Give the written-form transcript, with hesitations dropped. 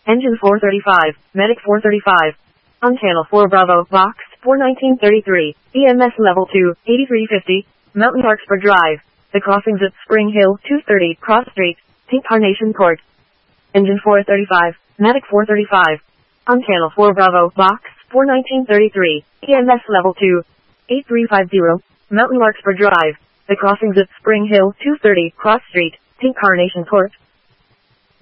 Engine 435, Medic 435. On Channel 4 Bravo, Box 41933, EMS Level 2, 8350, Mountain Larkspur Drive. The crossings at Spring Hill 230, Cross Street, Pink Carnation Court. Engine 435, Medic 435. On Channel 4 Bravo, Box 41933, EMS Level 2, 8350, Mountain Larkspur Drive. The crossings at Spring Hill 230, Cross Street, Pink Carnation Court.